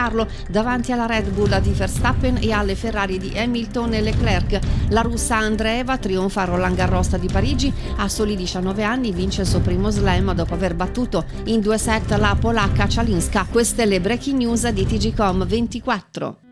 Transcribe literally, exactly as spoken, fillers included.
Carlo davanti alla Red Bull di Verstappen e alle Ferrari di Hamilton e Leclerc. La russa Andreeva trionfa a Roland Garros di Parigi, a soli diciannove anni vince il suo primo slam dopo aver battuto in due set la polacca Cialinska. Queste le breaking news di T G Com ventiquattro.